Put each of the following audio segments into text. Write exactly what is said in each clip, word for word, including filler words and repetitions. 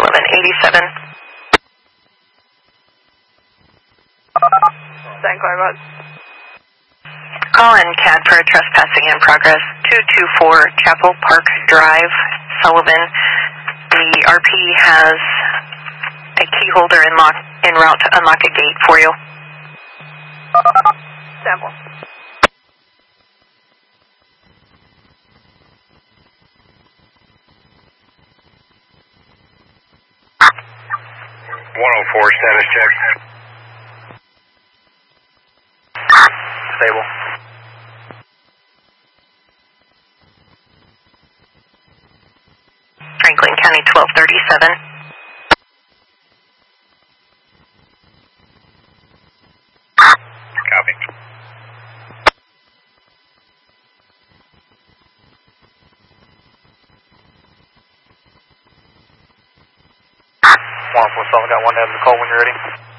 eleven eighty-seven. Stand by, bud. Call in C A D for a trespassing in progress. two two four Chapel Park Drive, Sullivan. The R P has a key holder in, lock, en route to unlock a gate for you. Sample. one oh four, status check. Stable. Franklin County twelve thirty-seven. Copy. one four seven, got one to have the call when you're ready.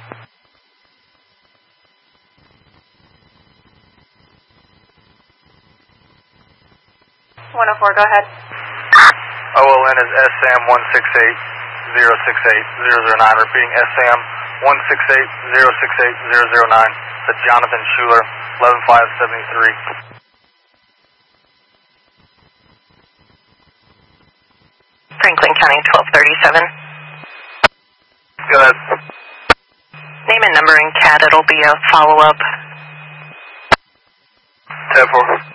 one oh four, go ahead. O L N is S A M one six eight zero six eight zero zero nine. Repeating, S A M one six eight zero six eight zero zero nine. That's Jonathan Schuler, eleven five seventy-three. Franklin County twelve thirty-seven. Go ahead. Name and number in C A D, it'll be a follow-up. ten four.